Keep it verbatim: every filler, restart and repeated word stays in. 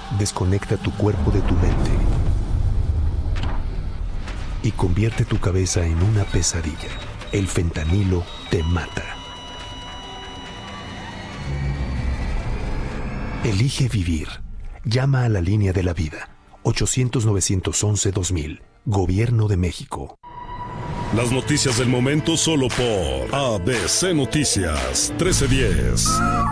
desconecta tu cuerpo de tu mente y convierte tu cabeza en una pesadilla. El fentanilo te mata. Elige vivir. Llama a la línea de la vida. ochocientos, novecientos once, dos mil. Gobierno de México. Las noticias del momento solo por A B C Noticias trece diez.